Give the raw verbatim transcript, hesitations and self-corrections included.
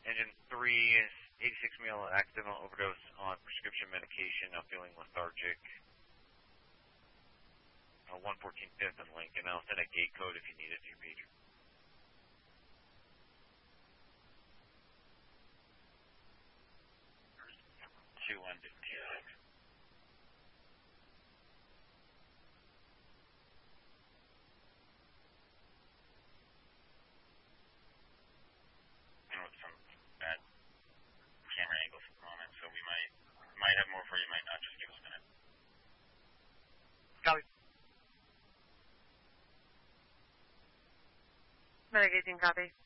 Engine three, eighty-six mil accidental overdose on prescription medication. I'm feeling lethargic. Uh, one fourteen fifth in Lincoln. I'll send a gate code if you need it to your pager. two one two six. You know, some bad camera angles at the moment, so we might might have more for you, might not. Just give us a minute. Copy. Mitigating copy.